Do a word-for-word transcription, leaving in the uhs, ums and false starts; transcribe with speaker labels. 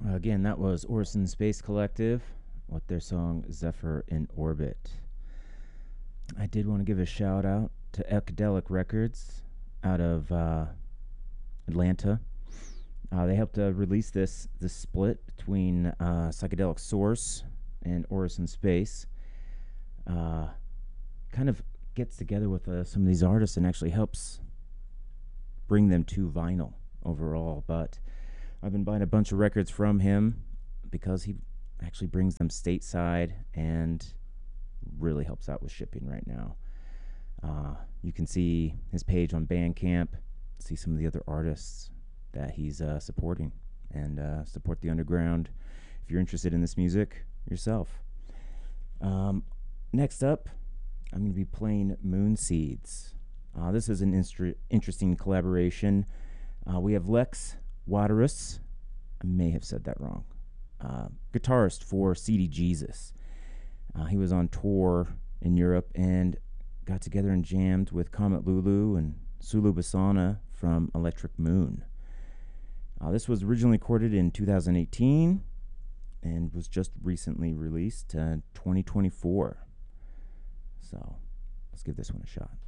Speaker 1: Again, that was Orson Space Collective with their song Zephyr in Orbit. I did want to give a shout out to Ecadelic Records out of uh, Atlanta. Uh, they helped uh, release this this split between uh, Psychedelic Source and Orson Space. Uh, kind of gets together with uh, some of these artists and actually helps bring them to vinyl overall. But I've been buying a bunch of records from him because he actually brings them stateside and really helps out with shipping right now. Uh, you can see his page on Bandcamp, see some of the other artists that he's uh, supporting, and uh, support the underground if you're interested in this music yourself. Um, next up, I'm going to be playing Moon Seeds. Uh, this is an instru- interesting collaboration. Uh, we have Lex Waterus, I may have said that wrong, uh, guitarist for C D Jesus. Uh, he was on tour in Europe and got together and jammed with Comet Lulu and Sulu Basana from Electric Moon. Uh, this was originally recorded in two thousand eighteen and was just recently released in uh, twenty twenty-four. So let's give this one a shot.